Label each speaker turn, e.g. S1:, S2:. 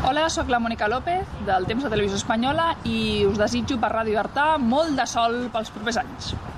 S1: Hola, sóc la Mònica López, del Temps de Televisió Espanyola, i us desitjo per Ràdio Artà molt de sol pels propers anys.